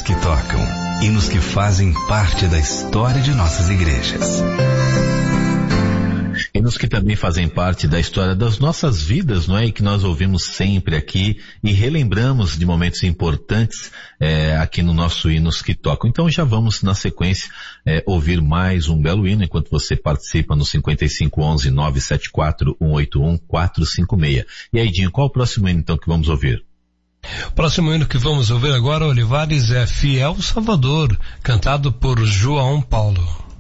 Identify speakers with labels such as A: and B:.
A: que tocam, hinos que fazem parte da história de nossas igrejas.
B: Hinos que também fazem parte da história das nossas vidas, não é? E que nós ouvimos sempre aqui e relembramos de momentos importantes aqui no nosso Hinos que Tocam. Então já vamos, na sequência, ouvir mais um belo hino, enquanto você participa no 5511-974-181-456. E aí, Dinho, qual o próximo hino então que vamos ouvir?
C: O próximo hino que vamos ouvir agora, Olivares, é Fiel Salvador, cantado por João Paulo.